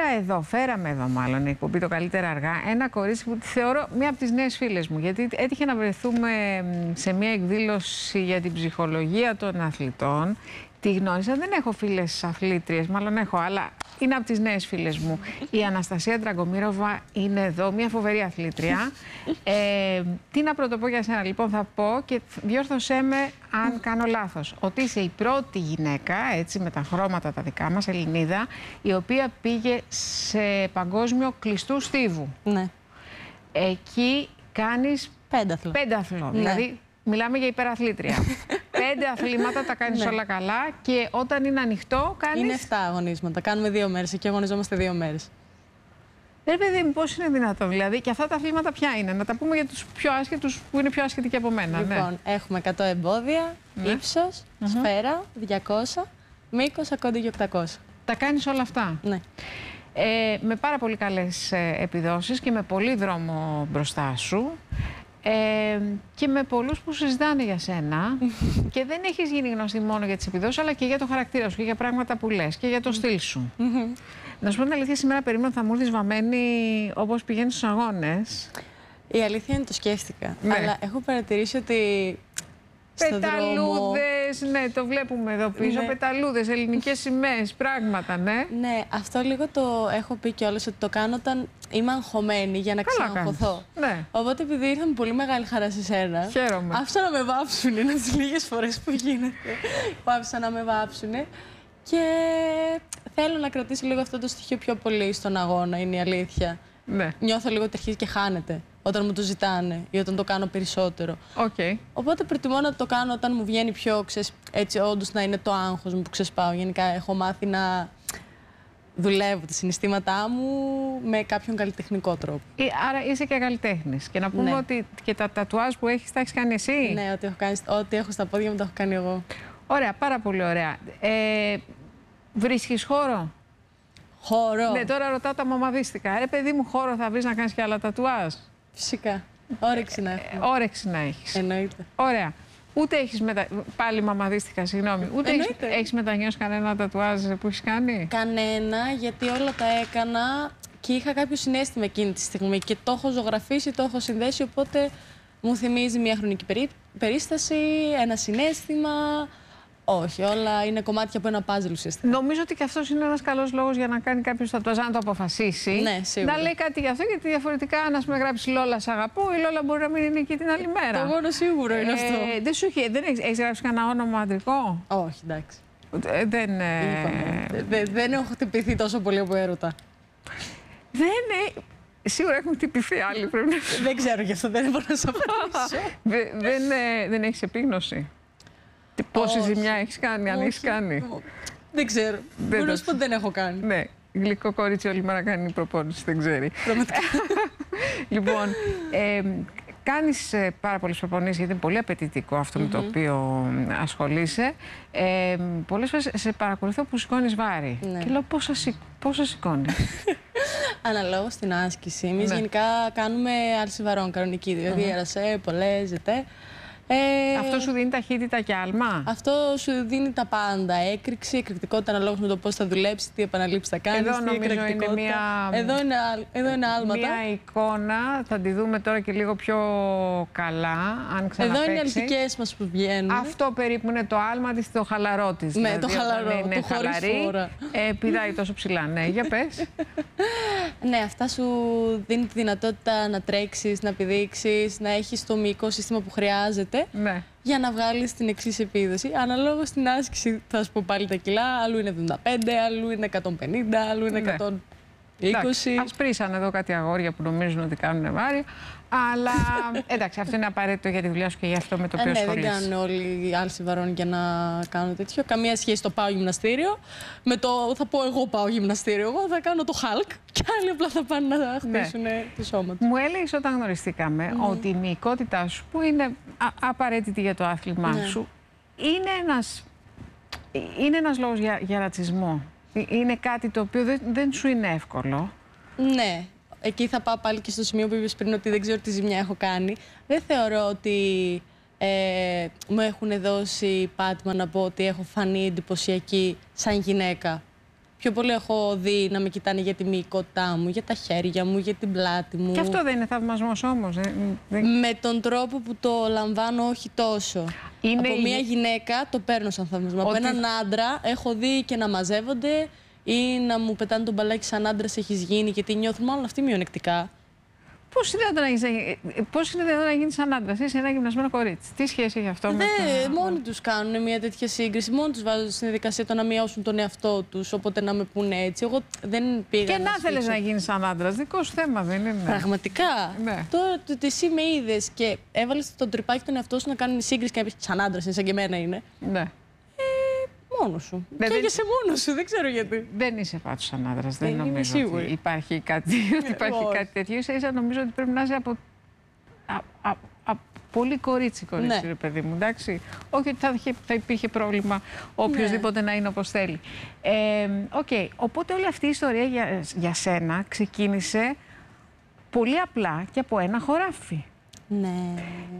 φέραμε εδώ μάλλον η εκπομπή το καλύτερα αργά, ένα κορίτσι που τη θεωρώ μία από τις νέες φίλες μου, γιατί έτυχε να βρεθούμε σε μία εκδήλωση για την ψυχολογία των αθλητών. Τη γνώρισα, δεν έχω φίλες αθλήτριες, μάλλον έχω, αλλά είναι από τις νέες φίλες μου. Η Αναστασία Ντραγκομύροβα είναι εδώ, μια φοβερή αθλήτρια. Τι να πρωτοπώ για σένα, λοιπόν, θα πω και διόρθωσέ με αν κάνω λάθος. Ότι είσαι η πρώτη γυναίκα, έτσι, με τα χρώματα τα δικά μας, Ελληνίδα, η οποία πήγε σε παγκόσμιο κλειστού στίβου. Ναι. Εκεί κάνεις πένταθλο. Ναι. Δηλαδή, μιλάμε για υπεραθλήτρια. 5 αθλήματα τα κάνεις όλα καλά και όταν είναι ανοιχτό κάνεις... Είναι 7 αγωνίσματα. Κάνουμε 2 μέρες. Εκεί αγωνιζόμαστε 2 μέρες. Ρε παιδί μου, πώς είναι δυνατόν, δηλαδή, και αυτά τα αθλήματα ποια είναι? Να τα πούμε για τους πιο άσχετους που είναι πιο άσχετοι και από μένα. Λοιπόν, έχουμε 100 εμπόδια, ύψος, σφαίρα, 200, μήκος, ακόντι και 800. Τα κάνεις όλα αυτά? Ναι. Με πάρα πολύ καλές επιδόσεις και με πολύ δρόμο μπροστά σου. Και με πολλούς που συζητάνε για σένα και δεν έχεις γίνει γνωστή μόνο για τις επιδόσεις αλλά και για το χαρακτήρα σου και για πράγματα που λες και για το στυλ σου. Να σου πω την αλήθεια, σήμερα περίμενα θα μου έρθεις βαμμένη όπως πηγαίνεις στους αγώνες. Η αλήθεια είναι το σκέφτηκα, αλλά έχω παρατηρήσει ότι πεταλούδες, ναι, το βλέπουμε εδώ πίσω, πεταλούδες, ελληνικές σημαίες, πράγματα, ναι. Ναι, αυτό λίγο το έχω πει κιόλας ότι το κάνω όταν είμαι αγχωμένη για να ξαναγχωθώ. Ναι. Οπότε επειδή ήρθα με πολύ μεγάλη χαρά σε σένα, χαίρομαι. άφησα να με βάψουν, είναι από τις λίγες φορές που γίνεται που άφησα να με βάψουν και θέλω να κρατήσω λίγο αυτό το στοιχείο πιο πολύ στον αγώνα, είναι η αλήθεια. Ναι. Νιώθω λίγο ότι αρχίζει και χάνεται όταν μου το ζητάνε ή όταν το κάνω περισσότερο. Okay. Οπότε προτιμώ να το κάνω όταν μου βγαίνει πιο, έτσι όντως να είναι το άγχος μου που ξεσπάω. Γενικά έχω μάθει να δουλεύω τα συναισθήματά μου με κάποιον καλλιτεχνικό τρόπο. Άρα είσαι και καλλιτέχνης. Και να πούμε ότι και τα τατουάζ που έχεις τα έχεις κάνει εσύ. Ναι, ό,τι έχω στα πόδια μου τα έχω κάνει εγώ. Ωραία, πάρα πολύ ωραία. Βρίσκεις χώρο? Χώρο. Ναι, τώρα ρωτάω τα μαμαδίστικα. Ρε παιδί μου, χώρο θα βρεις να κάνεις και άλλα τατουάζ? Φυσικά. Όρεξη να έχω. Όρεξη να έχεις. Εννοείται. Ωραία. Ούτε έχεις πάλι μαμαδίστικα, συγγνώμη. Ούτε έχεις μετανιώσει κανένα τατουάζ που έχεις κάνει? Κανένα, γιατί όλα τα έκανα και είχα κάποιο συναίσθημα εκείνη τη στιγμή και το έχω ζωγραφίσει, το έχω συνδέσει, οπότε μου θυμίζει μια χρονική περίσταση, ένα συναίσθημα. Όχι, όλα είναι κομμάτια από ένα πάζλ ουσιαστικά. Νομίζω ότι και αυτός είναι ένας καλός λόγος για να κάνει κάποιος τατουάζ, να το αποφασίσει. Ναι, σίγουρα. Να λέει κάτι γι' αυτό, γιατί διαφορετικά, αν ας πούμε γράψει Λόλα, σ' αγαπώ, η Λόλα μπορεί να μην είναι εκεί την άλλη μέρα. Το μόνο σίγουρο είναι αυτό. Δεν έχεις γράψει κανένα όνομα αντρικό? Όχι, εντάξει. Δεν έχω χτυπηθεί τόσο πολύ από έρωτα. Σίγουρα έχουν χτυπηθεί άλλοι, πρέπει να... Δεν ξέρω γι' αυτό, δεν μπορώ να σου απαντήσω. Δεν έχεις επίγνωση? Πόση ζημιά έχεις κάνει, αν έχεις κάνει? Δεν ξέρω. Μπορώ να σου πω ότι δεν έχω κάνει. Ναι, γλυκό κορίτσι όλη μέρα κάνει προπόνηση, δεν ξέρει. Πραγματικά. Λοιπόν, κάνεις πάρα πολλές προπονήσεις, γιατί είναι πολύ απαιτητικό αυτό με το οποίο ασχολείσαι. Πολλές φορές σε παρακολουθώ που σηκώνεις βάρη. Και λέω πόσα σηκώνεις? Αναλόγως στην άσκηση. Εμείς γενικά κάνουμε άρση βαρών κανονική, δηλαδή RSE, πολλές, ζετέ. Αυτό σου δίνει ταχύτητα και άλμα? Αυτό σου δίνει τα πάντα. Έκρηξη, εκρηκτικότητα αναλόγως με το πώς θα δουλέψεις, τι επαναλήψεις θα κάνεις. Εδώ νομίζω είναι εδώ είναι άλματα. Μία εικόνα, θα τη δούμε τώρα και λίγο πιο καλά, αν ξαναπαίξει. Εδώ είναι οι αληθικές μας που βγαίνουν. Αυτό περίπου είναι το άλμα της, το χαλαρό της. Ναι, δηλαδή, το χαλαρό, είναι το χωρίς φόρα. Πηδάει τόσο ψηλά, ναι, για πες. Ναι, αυτά σου δίνει τη δυνατότητα να τρέξεις, να πηδήξεις, να έχεις το μυϊκό σύστημα που χρειάζεται. Ναι. Για να βγάλεις την εξής επίδοση. Αναλόγως στην άσκηση θα σου πω πάλι τα κιλά, αλλού είναι 75, αλλού είναι 150, αλλού είναι 120. Ασπρίσαν εδώ κάτι αγόρια που νομίζουν ότι κάνουν βάρη, αλλά εντάξει, αυτό είναι απαραίτητο για τη δουλειά σου και για αυτό με το οποίο ασχολείσαι. Δεν κάνουν όλοι οι άλλοι βαρών για να κάνουν τέτοιο. Καμία σχέση το πάω γυμναστήριο. Με το θα πω εγώ πάω γυμναστήριο. Εγώ θα κάνω το Hulk και άλλοι απλά θα πάνε να χτίσουν το σώμα τους. Μου έλεγες όταν γνωριστήκαμε ότι η μυϊκότητά σου, που είναι απαραίτητη για το άθλημά σου, είναι ένας λόγος για ρατσισμό. Είναι κάτι το οποίο δεν σου είναι εύκολο. Ναι. Εκεί θα πάω πάλι και στο σημείο που είπες πριν ότι δεν ξέρω τι ζημιά έχω κάνει. Δεν θεωρώ ότι μου έχουν δώσει πάτημα να πω ότι έχω φανεί εντυπωσιακή σαν γυναίκα. Πιο πολύ έχω δει να με κοιτάνε για τη μυϊκότητά μου, για τα χέρια μου, για την πλάτη μου. Και αυτό δεν είναι θαυμασμός όμως. Με τον τρόπο που το λαμβάνω, όχι τόσο. Από μια γυναίκα το παίρνω σαν θαυμασμό. Από έναν άντρα έχω δει και να μαζεύονται ή να μου πετάνε τον μπαλάκι σαν άντρας έχεις γίνει, γιατί νιώθουν μάλλον αυτοί μειονεκτικά. Πώς είναι δυνατόν να γίνεις σαν άντρας, είσαι ένα γυμνασμένο κορίτσι? Τι σχέση έχει αυτό με το... Μόνοι τους κάνουν μια τέτοια σύγκριση, μόνοι τους βάζουν στην διαδικασία το να μειώσουν τον εαυτό τους, οπότε να με πούνε έτσι. Εγώ δεν πήγα. Και να θέλεις να γίνεις σαν άντρας, δικό σου θέμα δεν είναι? Πραγματικά. Ναι. Τώρα ότι εσύ με είδες και έβαλες τον τρυπάκι τον εαυτό σου να κάνει σύγκριση και να πεις σαν άντρας, είναι σαν και εμένα είναι. Ναι. Μόνος σου. Καίγεσαι μόνος σου, δεν ξέρω γιατί. Δεν είσαι πάντως σαν άντρας, δεν νομίζω σίγουρη. ότι υπάρχει κάτι, κάτι τέτοιο. Ίσα νομίζω ότι πρέπει να είσαι από πολύ κορίτσι, Ναι. ρε παιδί μου, εντάξει. Όχι ότι θα υπήρχε πρόβλημα οποιοδήποτε να είναι όπως θέλει. Οπότε όλη αυτή η ιστορία για σένα ξεκίνησε πολύ απλά και από ένα χωράφι. Ναι.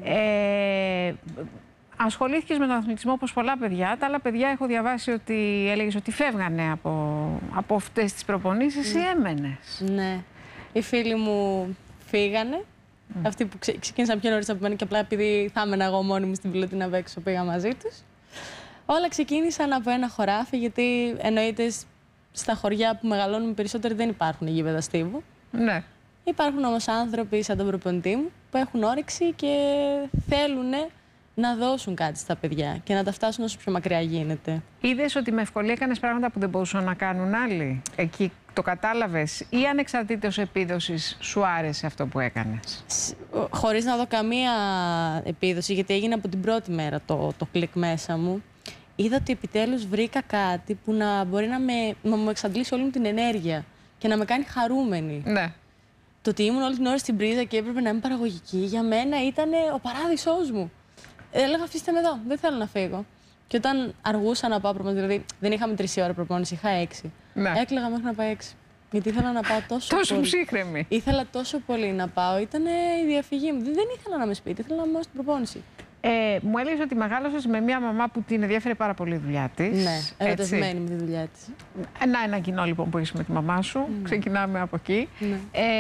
Ασχολήθηκες με τον αθλητισμό όπως πολλά παιδιά. Τα άλλα παιδιά έχω διαβάσει ότι έλεγες ότι φεύγανε από αυτές τις προπονήσεις ή έμενες? Ναι. Οι φίλοι μου φύγανε. Αυτοί που ξεκίνησαν πιο νωρίς από μένα και απλά επειδή θα έμενα εγώ μόνη μου στην πιλωτή να παίξω, πήγα μαζί τους. Όλα ξεκίνησαν από ένα χωράφι, γιατί εννοείται στα χωριά που μεγαλώνουμε περισσότερο δεν υπάρχουν γήπεδα στίβου. Ναι. Υπάρχουν όμως άνθρωποι σαν τον προπονητή μου που έχουν όρεξη και θέλουν να δώσουν κάτι στα παιδιά και να τα φτάσουν όσο πιο μακριά γίνεται. Είδες ότι με ευκολία έκανες πράγματα που δεν μπορούσαν να κάνουν άλλοι? Εκεί το κατάλαβες ή ανεξαρτήτως επίδοσης σου άρεσε αυτό που έκανες? Χωρίς να δω καμία επίδοση, γιατί έγινε από την πρώτη μέρα το κλικ μέσα μου, είδα ότι επιτέλους βρήκα κάτι που να μπορεί να μου εξαντλήσει όλη μου την ενέργεια και να με κάνει χαρούμενη. Ναι. Το ότι ήμουν όλη την ώρα στην πρίζα και έπρεπε να είμαι παραγωγική, για μένα ήταν ο παράδεισός μου. Έλεγα αφήστε με εδώ, δεν θέλω να φύγω. Και όταν αργούσα να πάω προπόνηση, δηλαδή δεν είχαμε 3 ώρες προπόνηση, είχα 6. Ναι. Έκλαιγα μέχρι να πάει 6. Γιατί ήθελα να πάω τόσο πολύ. Ψύχρεμη. Ήθελα τόσο πολύ να πάω. Ήταν η διαφυγή μου. Δεν ήθελα να είμαι σπίτι, ήθελα να είμαι στην προπόνηση. Μου έλεγες ότι μεγάλωσες με μια μαμά που την ενδιαφέρει πάρα πολύ η δουλειά της. Ναι, ερωτευμένη με τη δουλειά της. Ένα κοινό λοιπόν που είσαι με τη μαμά σου. Ξεκινάμε από εκεί. Ναι.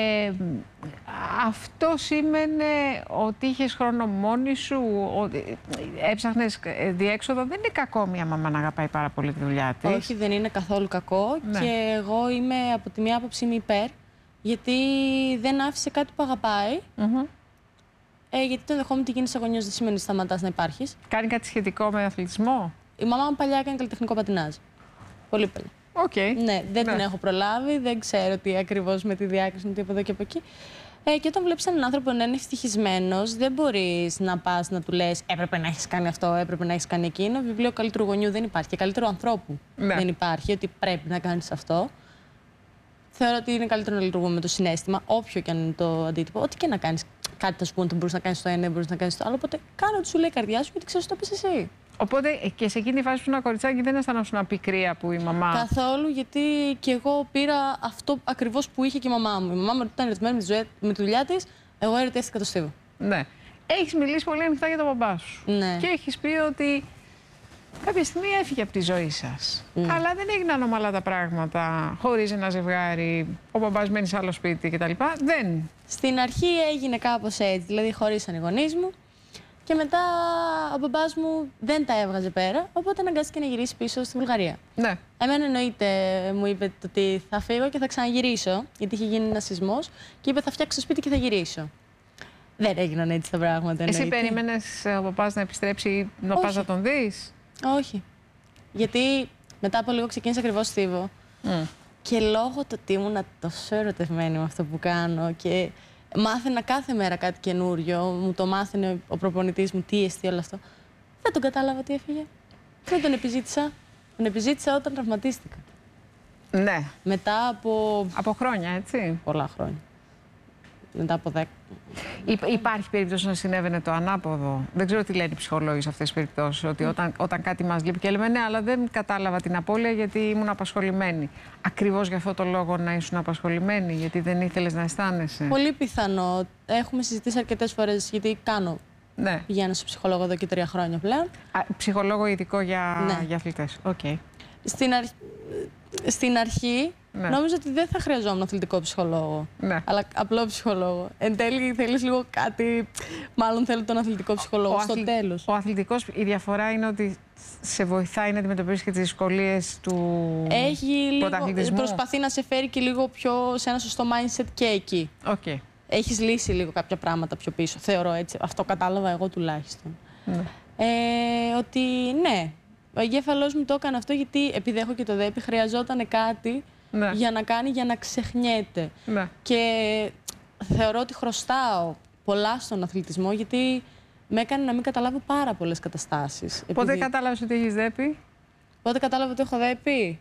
Αυτό σήμαινε ότι είχες χρόνο μόνη σου, ότι έψαχνες διέξοδο? Δεν είναι κακό μια μαμά να αγαπάει πάρα πολύ τη δουλειά της. Όχι, δεν είναι καθόλου κακό. Ναι. Και εγώ είμαι από τη μία άποψη υπέρ, γιατί δεν άφησε κάτι που αγαπάει. Γιατί το ενδεχόμενο ότι γίνεις γονιός δεν σημαίνει ότι σταματάς να υπάρχεις. Κάνει κάτι σχετικό με αθλητισμό? Η μαμά μου παλιά έκανε καλλιτεχνικό πατινάζ. Πολύ παλιά. Ναι, δεν την έχω προλάβει, δεν ξέρω τι ακριβώς με τη διάκριση μου, τι από εδώ και από εκεί. Και όταν βλέπεις έναν άνθρωπο να είναι ευτυχισμένος, δεν μπορείς να πας να του λες έπρεπε να έχεις κάνει αυτό, έπρεπε να έχεις κάνει εκείνο. Βιβλίο καλύτερου γονιού δεν υπάρχει και καλύτερου ανθρώπου δεν υπάρχει, ότι πρέπει να κάνεις αυτό. Θεωρώ ότι είναι καλύτερο να λειτουργούμε με το συναίσθημα, όποιο και αν είναι το αντίτυπο. Ό,τι και να κάνεις. Κάτι θα σου πούνε ότι μπορείς να κάνεις το ένα, μπορείς να κάνεις το άλλο. Οπότε κάνω ό,τι σου λέει η καρδιά σου, γιατί ξέρεις το πεις εσύ. Οπότε και σε εκείνη τη φάση που ήσουν ένα κοριτσάκι δεν αισθανόσουν πικρία που η μαμά? Καθόλου, γιατί και εγώ πήρα αυτό ακριβώς που είχε και η μαμά μου. Η μαμά μου ήταν ερωτευμένη με τη δουλειά της, εγώ ερωτεύτηκα το στίβο. Ναι. Έχεις μιλήσει πολύ ανοιχτά για τον μπαμπά σου. Ναι. Και έχεις πει ότι κάποια στιγμή έφυγε από τη ζωή σας. Αλλά δεν έγιναν ομαλά τα πράγματα, χωρίς ένα ζευγάρι, ο μπαμπάς μένει σε άλλο σπίτι κτλ. Δεν. Στην αρχή έγινε κάπως έτσι, δηλαδή χωρίσαν οι γονείς μου. Και μετά ο μπαμπάς μου δεν τα έβγαζε πέρα, οπότε αναγκάστηκε να γυρίσει πίσω στη Βουλγαρία. Ναι. Εμένα εννοείται μου είπε ότι θα φύγω και θα ξαναγυρίσω, γιατί είχε γίνει ένας σεισμός και είπε θα φτιάξω το σπίτι και θα γυρίσω. Δεν έγιναν έτσι τα πράγματα. Εσύ περίμενες ο παπάς να επιστρέψει, να πας να τον δεις? Όχι. Γιατί μετά από λίγο ξεκίνησα ακριβώς στίβο. Και λόγω του ότι ήμουν τόσο ερωτευμένη με αυτό που κάνω και μάθαινα κάθε μέρα κάτι καινούριο, μου το μάθαινε ο προπονητής μου, τι εστί όλο αυτό. Δεν τον κατάλαβα τι έφυγε. Δεν τον επιζήτησα. Τον επιζήτησα όταν τραυματίστηκα. Ναι. Μετά από... Από χρόνια, έτσι. Πολλά χρόνια. Μετά από 10. Υπάρχει περίπτωση να συνέβαινε το ανάποδο? Δεν ξέρω τι λένε οι ψυχολόγοι σε αυτές τις περιπτώσεις. Ότι όταν κάτι μας λείπει και λέμε ναι, αλλά δεν κατάλαβα την απώλεια γιατί ήμουν απασχολημένη. Ακριβώς για αυτό το λόγο να ήσουν απασχολημένη, γιατί δεν ήθελες να αισθάνεσαι? Πολύ πιθανό. Έχουμε συζητήσει αρκετές φορές, γιατί πηγαίνω σε ψυχολόγο εδώ και 3 χρόνια πλέον. Ψυχολόγο ειδικό για αθλητές. Okay. Στην αρχή. στην αρχή νόμιζα ότι δεν θα χρειαζόμουν αθλητικό ψυχολόγο. Ναι. Αλλά απλό ψυχολόγο. Εν τέλει θέλεις λίγο κάτι. Μάλλον θέλω τον αθλητικό ψυχολόγο στο τέλος. Ο αθλητικός, η διαφορά είναι ότι σε βοηθάει να αντιμετωπίσεις και τις δυσκολίες του πρωταθλητισμού. Προσπαθεί να σε φέρει και λίγο πιο σε ένα σωστό mindset και εκεί. Okay. Έχεις λύσει λίγο κάποια πράγματα πιο πίσω. Θεωρώ έτσι. Αυτό κατάλαβα εγώ τουλάχιστον. Ναι. Ότι ναι. Ο εγκέφαλός μου το έκανε αυτό γιατί επειδή έχω και το ΔΕΠΗ χρειαζόταν κάτι για να κάνει, για να ξεχνιέται. Ναι. Και θεωρώ ότι χρωστάω πολλά στον αθλητισμό γιατί με έκανε να μην καταλάβω πάρα πολλές καταστάσεις. Πότε κατάλαβες ότι έχεις ΔΕΠΗ? Πότε κατάλαβα ότι έχω ΔΕΠΗ?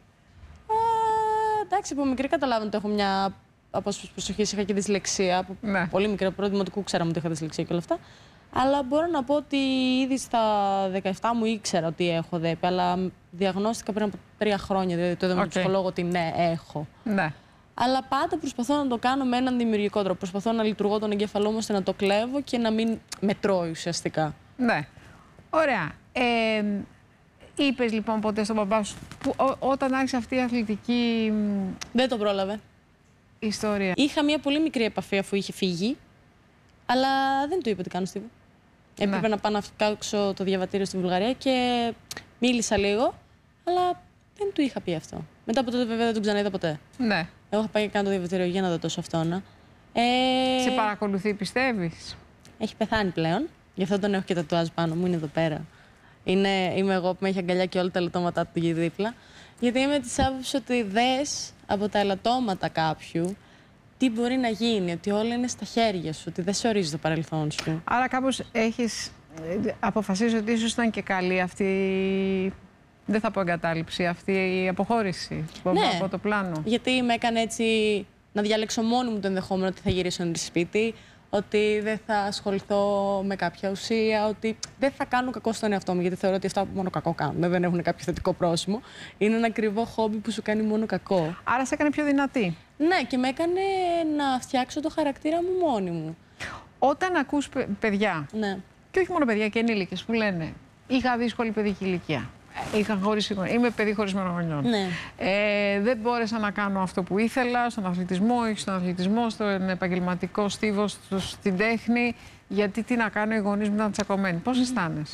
Εντάξει, από μικρή καταλάβω ότι έχω μια απόσπαση προσοχής, είχα και δυσλεξία. Ναι. Πολύ μικρή, από πρώτη δημοτικού ξέραμε ότι είχα δυσλεξία και όλα αυτά. Αλλά μπορώ να πω ότι ήδη στα 17 μου ήξερα ότι έχω ΔΕΠΗ, αλλά διαγνώστηκα πριν από 3 χρόνια, δηλαδή το είδαμε με ψυχολόγο ότι ναι, έχω. Ναι. Αλλά πάντα προσπαθώ να το κάνω με έναν δημιουργικό τρόπο. Προσπαθώ να λειτουργώ τον εγκέφαλό μου ώστε να το κλέβω και να μην με τρώει ουσιαστικά. Ναι. Ωραία. Είπες λοιπόν ποτέ στον μπαμπά σου, που, όταν άρχισε αυτή η αθλητική. Δεν το πρόλαβε. Ιστορία. Είχα μια πολύ μικρή επαφή αφού είχε φύγει, αλλά δεν του είπα τι κάνω, Στίβο. Έπρεπε να πάω να φτιάξω το διαβατήριο στη Βουλγαρία και μίλησα λίγο, αλλά δεν του είχα πει αυτό. Μετά από τότε, βέβαια, δεν τον ξαναείδα ποτέ. Ναι. Εγώ είχα πάει και κάνω το διαβατήριο για να δω τόσο αυτόνα. Σε παρακολουθεί, πιστεύεις? Έχει πεθάνει πλέον. Γι' αυτό τον έχω και τατουάζ πάνω μου, είναι εδώ πέρα. Είμαι εγώ που με έχει αγκαλιά και όλα τα ελαττώματά του εκεί δίπλα. Γιατί είμαι της άποψης ότι δες από τα ελαττώματα κάποιου τι μπορεί να γίνει, ότι όλα είναι στα χέρια σου, ότι δεν σε ορίζει το παρελθόν σου. Άρα κάπως έχεις αποφασίσει ότι ίσως ήταν και καλή αυτή, δεν θα πω εγκατάλειψη, αυτή η αποχώρηση από το πλάνο. Γιατί με έκανε έτσι να διαλέξω μόνη μου το ενδεχόμενο ότι θα γυρίσω σπίτι, ότι δεν θα ασχοληθώ με κάποια ουσία, ότι δεν θα κάνω κακό στον εαυτό μου, γιατί θεωρώ ότι αυτά μόνο κακό κάνουν, δεν έχουν κάποιο θετικό πρόσημο. Είναι ένα ακριβό χόμπι που σου κάνει μόνο κακό. Άρα σε έκανε πιο δυνατή. Ναι, και με έκανε να φτιάξω το χαρακτήρα μου μόνη μου. Όταν ακούς παιδιά, και όχι μόνο παιδιά και ενήλικες που λένε είχα δύσκολη παιδική ηλικία, είμαι παιδί χωρισμένων γονιών. Ναι. Δεν μπόρεσα να κάνω αυτό που ήθελα στον αθλητισμό, στον αθλητισμό, στον επαγγελματικό στίβο, στην τέχνη. Γιατί τι να κάνω, οι γονείς μου ήταν τσακωμένοι. Πώς αισθάνεσαι?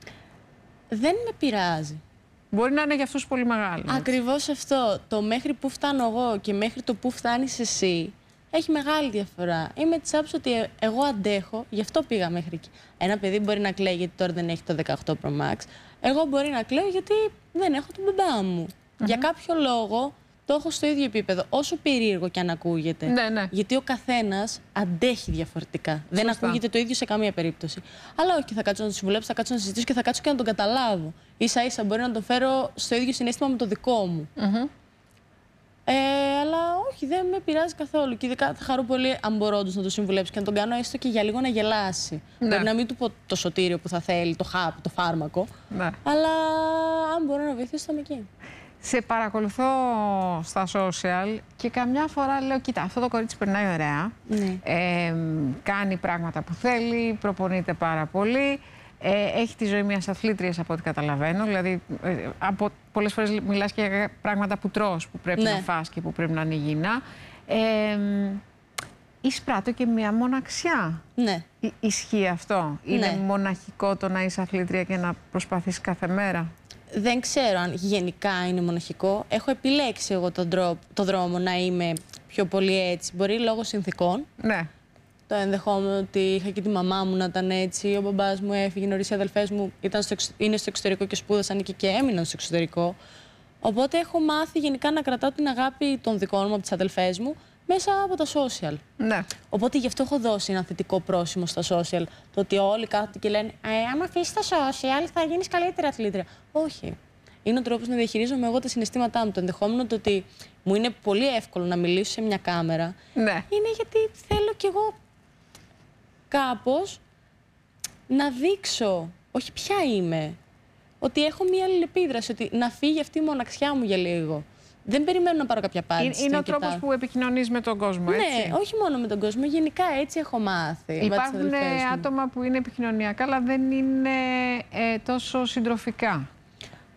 Δεν με πειράζει. Μπορεί να είναι για αυτούς πολύ μεγάλο. Ακριβώς αυτό. Το μέχρι που φτάνω εγώ και μέχρι το που φτάνεις εσύ έχει μεγάλη διαφορά. Είμαι της άποψης ότι εγώ αντέχω, γι' αυτό πήγα μέχρι εκεί. Ένα παιδί μπορεί να κλαίει γιατί τώρα δεν έχει το 18 Pro Max. Εγώ μπορεί να κλαίω γιατί δεν έχω τον μπαμπά μου. Για κάποιο λόγο το έχω στο ίδιο επίπεδο, όσο περίεργο και αν ακούγεται. Ναι. Γιατί ο καθένας αντέχει διαφορετικά. Σωστά. Δεν ακούγεται το ίδιο σε καμία περίπτωση. Αλλά όχι, θα κάτσω να τον συμβουλέψω, θα κάτσω να συζητήσω και θα κάτσω και να τον καταλάβω. Ίσα-ίσα μπορεί να τον φέρω στο ίδιο συναίσθημα με το δικό μου. Αλλά όχι, δεν με πειράζει καθόλου. Και ειδικά θα χαρώ πολύ αν μπορώ όντως να το συμβουλέψω και να τον κάνω έστω και για λίγο να γελάσει. Ναι. Μπορεί να μην του πω το σωτήριο που θα θέλει, το φάρμακο. Ναι. Αλλά αν μπορώ να βοηθήσω, θα είμαι εκεί. Σε παρακολουθώ στα social και καμιά φορά λέω: κοίτα, αυτό το κορίτσι περνάει ωραία. Ναι. Κάνει πράγματα που θέλει, προπονείται πάρα πολύ. Έχει τη ζωή μιας αθλήτριας από ό,τι καταλαβαίνω. Δηλαδή, πολλές φορές μιλάς και για πράγματα που τρως, που πρέπει να φας και που πρέπει να είναι υγιεινά. Εισπράττω και μια μοναξιά. Ναι. Ισχύει αυτό? Είναι μοναχικό το να είσαι αθλήτρια και να προσπαθείς κάθε μέρα? Δεν ξέρω αν γενικά είναι μοναχικό. Έχω επιλέξει εγώ τον δρόμο να είμαι πιο πολύ έτσι. Μπορεί λόγω συνθηκών. Ναι. Το ενδεχόμενο ότι είχα και τη μαμά μου να ήταν έτσι, ο μπαμπάς μου έφυγε νωρίς, οι αδελφές μου είναι στο εξωτερικό και σπούδασαν και έμειναν στο εξωτερικό. Οπότε έχω μάθει γενικά να κρατάω την αγάπη των δικών μου από τις αδελφές μου μέσα από τα social. Ναι. Οπότε γι' αυτό έχω δώσει ένα θετικό πρόσημο στα social. Το ότι όλοι κάθονται και λένε άμα αφήσεις τα social θα γίνεις καλύτερη αθλήτρια. Όχι. Είναι ο τρόπος να διαχειρίζομαι εγώ τα συναισθήματά μου. Το ενδεχόμενο το ότι μου είναι πολύ εύκολο να μιλήσω σε μια κάμερα. Ναι. Είναι γιατί θέλω κι εγώ κάπως να δείξω, όχι ποια είμαι, ότι έχω μία αλληλεπίδραση, ότι να φύγει αυτή η μοναξιά μου για λίγο. Δεν περιμένω να πάρω κάποια απάντηση. Είναι ο τρόπος που επικοινωνείς με τον κόσμο, έτσι? Ναι, όχι μόνο με τον κόσμο, γενικά έτσι έχω μάθει. Υπάρχουν άτομα που είναι επικοινωνιακά, αλλά δεν είναι τόσο συντροφικά.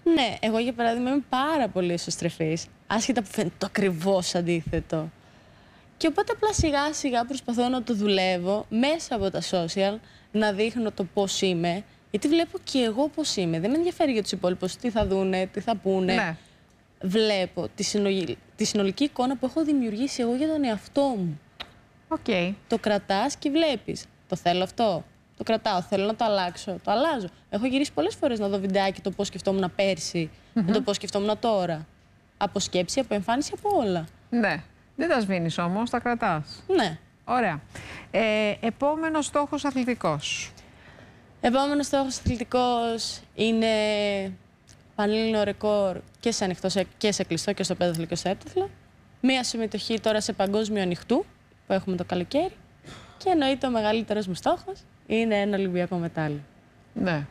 Ναι, εγώ για παράδειγμα είμαι πάρα πολύ εσωστρεφής, άσχετα που φαίνεται το ακριβώς αντίθετο. Και οπότε απλά σιγά σιγά προσπαθώ να το δουλεύω μέσα από τα social, να δείχνω το πώς είμαι, γιατί βλέπω και εγώ πώς είμαι. Δεν με ενδιαφέρει για τους υπόλοιπους τι θα δούνε, τι θα πούνε. Ναι. Βλέπω τη συνολική εικόνα που έχω δημιουργήσει εγώ για τον εαυτό μου. Okay. Το κρατάς και βλέπεις. Το θέλω αυτό. Το κρατάω. Θέλω να το αλλάξω. Το αλλάζω. Έχω γυρίσει πολλές φορές να δω βιντεάκι το πώς σκεφτόμουν πέρσι με το πώς σκεφτόμουν τώρα. Από σκέψη, από εμφάνιση, από όλα. Ναι. Δεν τα σβήνεις όμως, τα κρατάς. Ναι. Ωραία. Επόμενος στόχος αθλητικός. Επόμενος στόχος αθλητικός είναι πανελλήνιο ρεκόρ και σε ανοιχτό και σε κλειστό και στο πένταθλο και στο έπταθλο. Μία συμμετοχή τώρα σε παγκόσμιο ανοιχτού που έχουμε το καλοκαίρι. Και εννοείται ο μεγαλύτερος μου στόχος είναι ένα Ολυμπιακό μετάλλιο. Ναι.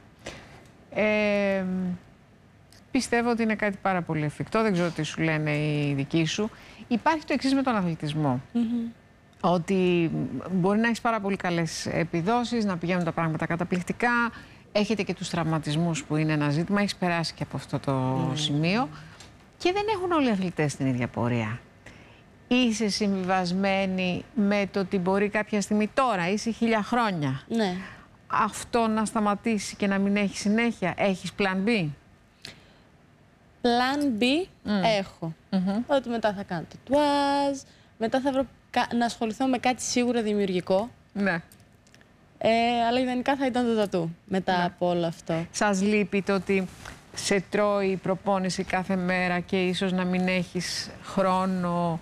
Πιστεύω ότι είναι κάτι πάρα πολύ εφικτό. Δεν ξέρω τι σου λένε οι δικοί σου. Υπάρχει το εξής με τον αθλητισμό. Ότι μπορεί να έχεις πάρα πολύ καλές επιδόσεις, να πηγαίνουν τα πράγματα καταπληκτικά. Έχετε και τους τραυματισμούς που είναι ένα ζήτημα. Έχεις περάσει και από αυτό το σημείο. Και δεν έχουν όλοι οι αθλητές την ίδια πορεία. Είσαι συμβιβασμένη με το ότι μπορεί κάποια στιγμή τώρα, είσαι 1000 χρόνια. Ναι. Αυτό να σταματήσει και να μην έχει συνέχεια. Έχεις plan B? Plan B έχω. Ότι μετά θα κάνω τατουάζ, μετά θα βρω να ασχοληθώ με κάτι σίγουρα δημιουργικό. Ναι. Αλλά ιδανικά θα ήταν το τατού μετά από όλο αυτό. Σας λείπει το ότι σε τρώει η προπόνηση κάθε μέρα και ίσως να μην έχεις χρόνο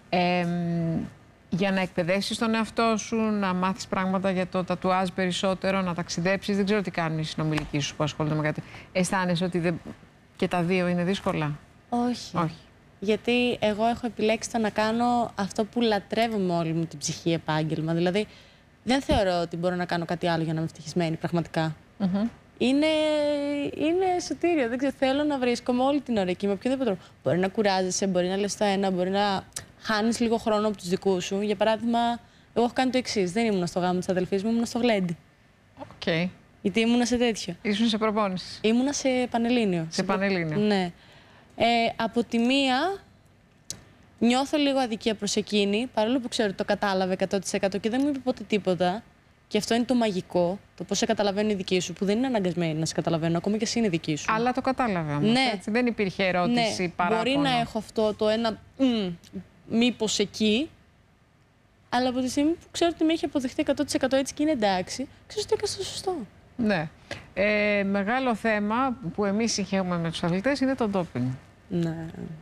για να εκπαιδεύσεις τον εαυτό σου, να μάθεις πράγματα για το τατουάζ περισσότερο, να ταξιδέψεις? Δεν ξέρω τι κάνουν οι συνομιλικοί σου που ασχολούνται με κάτι. Αισθάνεσαι ότι και τα δύο είναι δύσκολα? Όχι. Γιατί εγώ έχω επιλέξει το να κάνω αυτό που λατρεύω με όλη μου την ψυχή επάγγελμα. Δηλαδή, δεν θεωρώ ότι μπορώ να κάνω κάτι άλλο για να είμαι ευτυχισμένη, πραγματικά. Είναι σωτήριο. Δεν ξέρω, θέλω να βρίσκομαι όλη την ώρα εκεί με οποιοδήποτε τρόπο. Μπορεί να κουράζεσαι, μπορεί να λες το ένα, μπορεί να χάνεις λίγο χρόνο από τους δικούς σου. Για παράδειγμα, εγώ έχω κάνει το εξής. Δεν ήμουν στο γάμο της αδελφής μου, ήμουν στο γλέντι. Okay. Γιατί ήμουνα σε τέτοιο. Ήσουν σε προπόνηση? Ήμουνα σε πανελλήνιο. Σε πανελλήνιο. Ναι. Από τη μία, νιώθω λίγο αδικία προς εκείνη, παρόλο που ξέρω ότι το κατάλαβε 100% και δεν μου είπε ποτέ τίποτα. Και αυτό είναι το μαγικό, το πώς σε καταλαβαίνουν οι δικοί σου, που δεν είναι αναγκασμένοι να σε καταλαβαίνουν, ακόμα και εσύ είναι δικοί σου. Αλλά το κατάλαβε όμως, ναι. Έτσι. Δεν υπήρχε ερώτηση, παράπονο. Μπορεί να έχω αυτό το ένα μήπως εκεί, αλλά από τη στιγμή που ξέρω ότι με έχει αποδειχθεί 100% έτσι και είναι εντάξει, ξέρω ότι έκανα το σωστό. Ναι. Μεγάλο θέμα που εμείς συγχαίουμε με τους αθλητές είναι το ντόπινγκ. Ναι.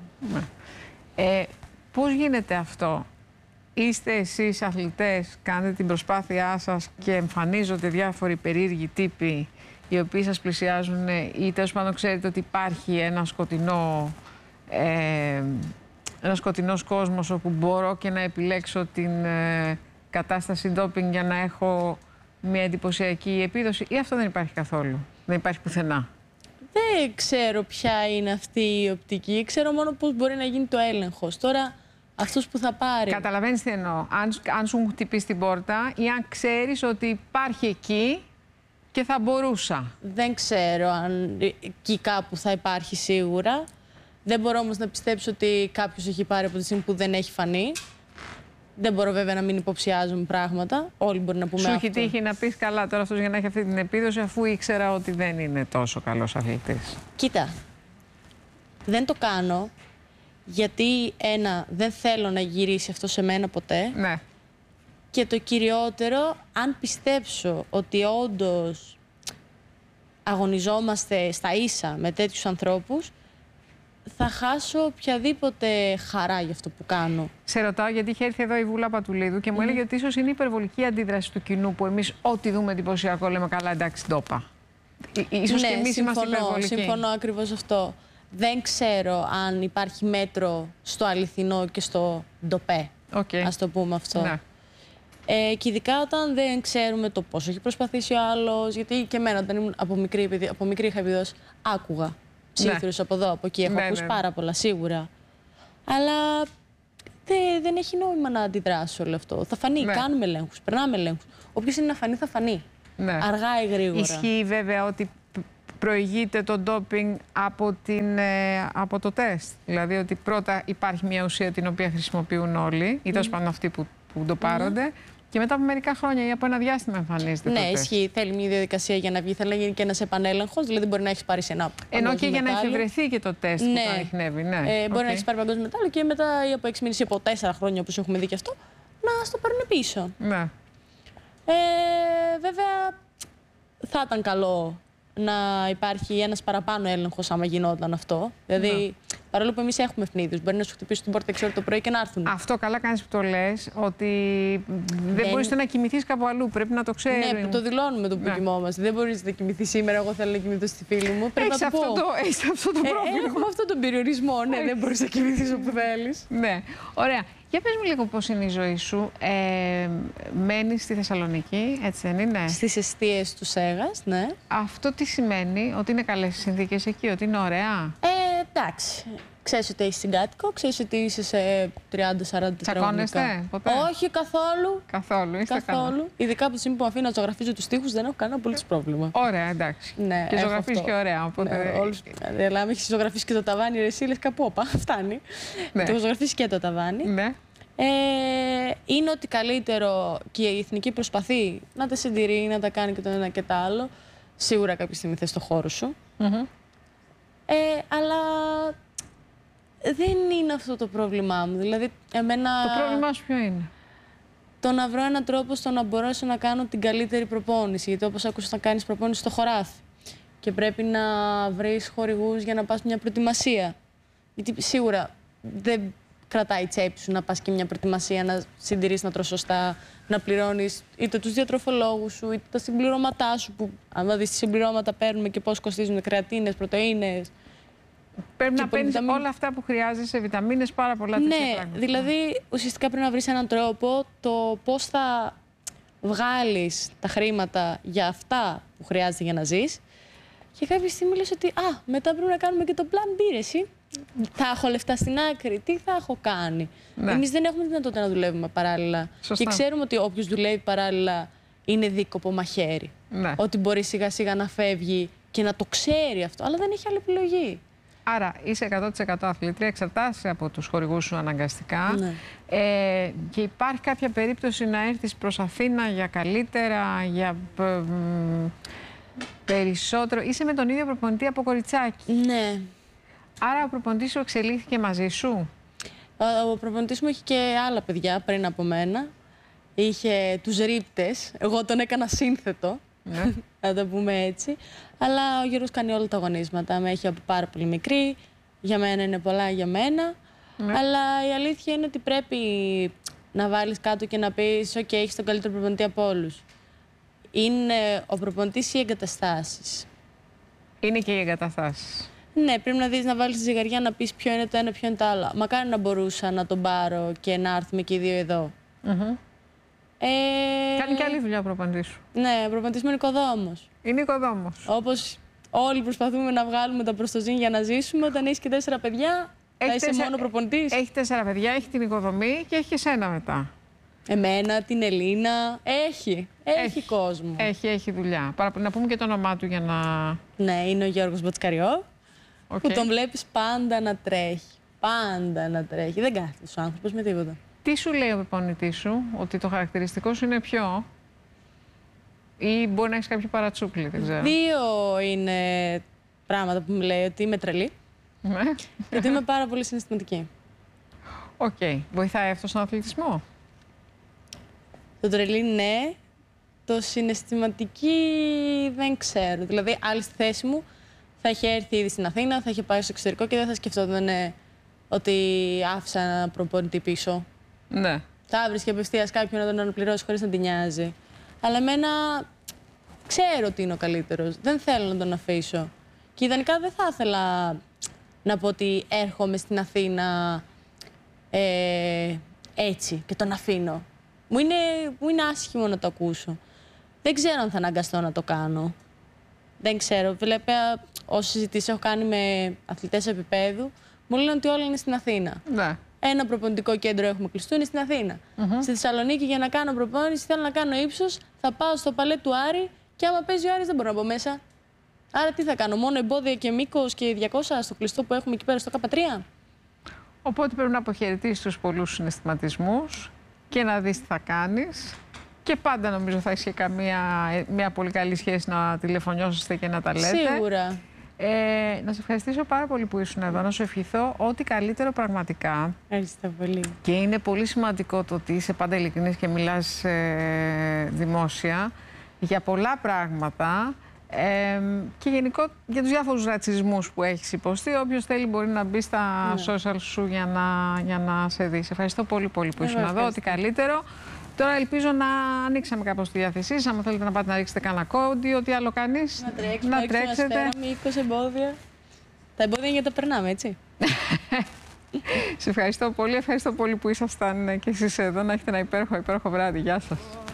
Πώς γίνεται αυτό? Είστε εσείς αθλητές, κάνετε την προσπάθειά σας και εμφανίζονται διάφοροι περίεργοι τύποι οι οποίοι σας πλησιάζουν ή τέλος πάντων ξέρετε ότι υπάρχει ένα σκοτεινός κόσμος όπου μπορώ και να επιλέξω την κατάσταση ντόπινγκ για να έχω μια εντυπωσιακή επίδοση, ή αυτό δεν υπάρχει καθόλου? Δεν υπάρχει πουθενά? Δεν ξέρω ποια είναι αυτή η οπτική. Ξέρω μόνο πώς μπορεί να γίνει το έλεγχος. Τώρα, αυτός που θα πάρει. Καταλαβαίνεις τι εννοώ? Αν σου χτυπήσει την πόρτα ή αν ξέρεις ότι υπάρχει εκεί και θα μπορούσα. Δεν ξέρω αν εκεί κάπου θα υπάρχει σίγουρα. Δεν μπορώ όμως να πιστέψω ότι κάποιος έχει πάρει από τη στιγμή που δεν έχει φανεί. Δεν μπορώ βέβαια να μην υποψιάζομαι πράγματα. Όλοι μπορεί να πούμε αυτό. Σου έχει τύχει να πεις καλά τώρα αυτός για να έχει αυτή την επίδοση, αφού ήξερα ότι δεν είναι τόσο καλός αθλητής? Κοίτα, δεν το κάνω γιατί δεν θέλω να γυρίσει αυτό σε μένα ποτέ. Ναι. Και το κυριότερο, αν πιστέψω ότι όντως αγωνιζόμαστε στα ίσα με τέτοιους ανθρώπους, θα χάσω οποιαδήποτε χαρά για αυτό που κάνω. Σε ρωτάω γιατί είχε έρθει εδώ η Βούλα Πατουλίδου και μου έλεγε ότι ίσως είναι η υπερβολική αντίδραση του κοινού που εμείς ό,τι δούμε εντυπωσιακό λέμε καλά, εντάξει, ντόπα. Ίσως ναι, και εμείς είμαστε υπερβολικοί. Συμφωνώ ακριβώς αυτό. Δεν ξέρω αν υπάρχει μέτρο στο αληθινό και στο ντοπέ. Ας το πούμε αυτό. Ναι. Και ειδικά όταν δεν ξέρουμε το πόσο έχει προσπαθήσει ο άλλος, γιατί και εμένα όταν ήμουν από μικρή είχα επιδόσει, άκουγα ψήφιρους από εδώ, από εκεί. Έχω ακούσει πάρα πολλά, σίγουρα. Αλλά δεν έχει νόημα να αντιδράσει όλο αυτό. Θα φανεί, κάνουμε ελέγχους, περνάμε ελέγχους. Όποιος είναι να φανεί, θα φανεί. Αργά ή γρήγορα. Ισχύει βέβαια ότι προηγείται το ντόπινγκ από το τεστ. Δηλαδή ότι πρώτα υπάρχει μια ουσία την οποία χρησιμοποιούν όλοι, ή τέλος πάντων αυτοί που το πάρονται, και μετά από μερικά χρόνια ή από ένα διάστημα εμφανίζεται. Ναι, το τεστ. ισχύει. Θέλει μια διαδικασία για να βγει. Θέλει να γίνει και ένας επανέλεγχος, δηλαδή μπορεί να έχει πάρει σε ένα. Ενώ και για να εφευρεθεί και το τεστ που το ανιχνεύει. Ναι. Μπορεί να έχει πάρει παγκόσμιο μετάλλιο και μετά ή από 6 μήνες ή από 4 χρόνια, όπως έχουμε δει και αυτό, να στο παίρνουν πίσω. Ναι. Βέβαια, θα ήταν καλό να υπάρχει ένας παραπάνω έλεγχος άμα γινόταν αυτό. Δηλαδή, παρόλο που εμείς έχουμε ευνίδιους, μπορεί να σου χτυπήσει την πόρτα 6 ώρα το πρωί και να έρθουν. Αυτό καλά κάνεις που το λες, ότι δεν μπορείς να κοιμηθείς κάπου αλλού. Πρέπει να το ξέρεις. Ναι, το δηλώνουμε το που κοιμόμαστε. Δεν μπορείς να κοιμηθείς σήμερα. Εγώ θέλω να κοιμηθώ στη φίλη μου. Πρέπει να το πω. Έχεις αυτό το πρόβλημα. Έχουμε αυτόν τον περιορισμό. Ναι, δεν μπορείς να κοιμηθείς όπου θέλεις. Ναι, ωραία. Για πες μου λίγο πώς είναι η ζωή σου. Μένεις στη Θεσσαλονίκη, έτσι δεν είναι? Στις εστίες του Σέγας, ναι. Αυτό τι σημαίνει? Ότι είναι καλές οι συνθήκες εκεί, ότι είναι ωραία? Εντάξει. Ξέρεις ότι έχεις συγκάτοικο, ξέρεις ότι είσαι σε 30-40 τετραγωνικά. Τσακώνεστε ποτέ? Όχι, καθόλου. Καθόλου, είστε καθόλου. Ειδικά από τη στιγμή που με αφήνω να ζωγραφίζω τους τοίχους, δεν έχω κανένα απολύτως πρόβλημα. Ωραία, εντάξει. Ναι, και ζωγραφίζεις και ωραία. Οπότε... Ναι, όλους... Αλλά αν έχεις ζωγραφίσει και το ταβάνι, ρε εσύ λες καπόπα, φτάνει. Ναι. Το έχω ζωγραφίσει και το ταβάνι. Ναι. Είναι ότι καλύτερο και η εθνική προσπαθεί να τα συντηρεί, να τα κάνει και το ένα και το άλλο. Σίγουρα κάποια στιγμή θες το χώρο σου. Αλλά δεν είναι αυτό το πρόβλημά μου. Δηλαδή, εμένα... Το πρόβλημά σου ποιο είναι? Το να βρω έναν τρόπο στο να μπορέσω να κάνω την καλύτερη προπόνηση. Γιατί όπως άκουσες να κάνεις προπόνηση στο χωράφι και πρέπει να βρεις χορηγούς για να πας μια προετοιμασία. Γιατί σίγουρα δεν κρατάει η τσέπη σου να πας και μια προετοιμασία, να συντηρείς, να τρως σωστά, να πληρώνεις είτε τους διατροφολόγους σου, είτε τα συμπληρώματά σου, που αν δεις τι συμπληρώματα παίρνουμε και πώς κοστίζουν, κρεατίνες, πρωτεΐνες. Πρέπει να παίρνεις όλα αυτά που χρειάζεσαι, βιταμίνες, πάρα πολλά τέτοια πράγματα. Ναι, δηλαδή ουσιαστικά πρέπει να βρεις έναν τρόπο το πώς θα βγάλεις τα χρήματα για αυτά που χρειάζεται για να ζεις. Και κάποια στιγμή λες ότι μετά πρέπει να κάνουμε και το plan B, εσύ. Θα έχω λεφτά στην άκρη, τι θα έχω κάνει. Ναι. Εμείς δεν έχουμε δυνατότητα να δουλεύουμε παράλληλα. Σωστά. Και ξέρουμε ότι όποιος δουλεύει παράλληλα είναι δίκοπο μαχαίρι. Ναι. Ότι μπορεί σιγά σιγά να φεύγει και να το ξέρει αυτό, αλλά δεν έχει άλλη επιλογή. Άρα είσαι 100% αθλήτρια, εξαρτάσαι από τους χορηγούς σου αναγκαστικά. Ναι. Και υπάρχει κάποια περίπτωση να έρθεις προς Αθήνα για καλύτερα, για περισσότερο. Είσαι με τον ίδιο προπονητή από κοριτσάκι. Ναι. Άρα ο προπονητής σου εξελίχθηκε μαζί σου? Ο προπονητής μου είχε και άλλα παιδιά πριν από μένα. Είχε τους ρίπτες. Εγώ τον έκανα σύνθετο. Ναι. Να το πούμε έτσι. Αλλά ο Γιώργος κάνει όλα τα αγωνίσματα. Με έχει από πάρα πολύ μικρή. Για μένα είναι πολλά για μένα. Ναι. Αλλά η αλήθεια είναι ότι πρέπει να βάλεις κάτω και να πεις «ΟΚ, έχεις τον καλύτερο προπονητή από όλους». Είναι ο προπονητής ή οι εγκαταστάσεις? Είναι και οι εγκαταστάσεις. Ναι, πρέπει να δεις, να βάλεις τη ζυγαριά, να πεις ποιο είναι το ένα, ποιο είναι το άλλο. Μακάρι να μπορούσα να τον πάρω και να έρθουμε και οι δύο εδώ. Κάνει και άλλη δουλειά ο προπονητής σου. Ναι, ο προπονητής μου είναι οικοδόμος. Είναι οικοδόμος. Όπως όλοι προσπαθούμε να βγάλουμε τα προστοζήν για να ζήσουμε, όταν έχεις και 4 παιδιά, θα είσαι μόνο προπονητής. Έχει 4 παιδιά, έχει την οικοδομή και έχει και σένα μετά. Εμένα, την Ελίνα, έχει κόσμο. Έχει δουλειά. Να πούμε και το όνομά του για να... Ναι, είναι ο Γιώργος Μπατσκαριό, που τον βλέπεις πάντα να τρέχει. Πάντα να τρέχει. Δεν κάθεται ο άνθρωπος με τίποτα. Τι σου λέει ο προπονητής σου, ότι το χαρακτηριστικό σου είναι ποιο? Ή μπορεί να έχεις κάποιο παρατσούκλι, δεν ξέρω. 2 είναι πράγματα που μου λέει, ότι είμαι τρελή. Ναι. Και ότι είμαι πάρα πολύ συναισθηματική. Οκ. Βοηθάει αυτό στον αθλητισμό? Το τρελή ναι. Το συναισθηματική δεν ξέρω. Δηλαδή, άλλη στη θέση μου θα είχε έρθει ήδη στην Αθήνα, θα είχε πάει στο εξωτερικό και δεν θα σκεφτόταν ότι άφησα ένα προπονητή πίσω. Ναι. Θα βρίσκε απευθείας κάποιον να τον αναπληρώσει χωρίς να την νοιάζει. Αλλά εμένα ξέρω ότι είναι ο καλύτερος. Δεν θέλω να τον αφήσω. Και ιδανικά δεν θα ήθελα να πω ότι έρχομαι στην Αθήνα έτσι και τον αφήνω. Μου είναι άσχημο να το ακούσω. Δεν ξέρω αν θα αναγκαστώ να το κάνω. Δεν ξέρω. Βλέπω όσες συζητήσεις έχω κάνει με αθλητές επίπεδου, μου λένε ότι όλα είναι στην Αθήνα. Ναι. Ένα προπονητικό κέντρο έχουμε κλειστό, είναι στην Αθήνα. Στη Θεσσαλονίκη για να κάνω προπόνηση, θέλω να κάνω ύψος, θα πάω στο παλέ του Άρη και άμα παίζει ο Άρης δεν μπορώ να μπω μέσα. Άρα τι θα κάνω, μόνο εμπόδια και μήκος και 200 στο κλειστό που έχουμε εκεί πέρα στο K3. Οπότε πρέπει να αποχαιρετήσεις τους πολλούς συναισθηματισμούς και να δεις τι θα κάνεις. Και πάντα νομίζω θα έχεις και μια πολύ καλή σχέση να τηλεφωνιώσετε και να τα λέτε. Σίγουρα. Να σε ευχαριστήσω πάρα πολύ που ήσουν εδώ, να σου ευχηθώ ό,τι καλύτερο πραγματικά. Ευχαριστώ πολύ. Και είναι πολύ σημαντικό το ότι είσαι πάντα ειλικρινής και μιλάς δημόσια για πολλά πράγματα και γενικώ για τους διάφορους ρατσισμούς που έχεις υποστεί. Όποιος θέλει μπορεί να μπει στα social σου για να σε δει. Σε ευχαριστώ πολύ πολύ που ήσουν εδώ, ό,τι καλύτερο. Τώρα ελπίζω να ανοίξαμε κάπως τη διάθεσή σας. Αν θέλετε να πάτε να ρίξετε κανένα κόντι, ό,τι άλλο κάνεις. Να τρέξετε. Να 20 εμπόδια. Τα εμπόδια για τα περνάμε, έτσι. Σε ευχαριστώ πολύ. Ευχαριστώ πολύ που ήσασταν και εσείς εδώ. Να έχετε ένα υπέροχο βράδυ. Γεια σας.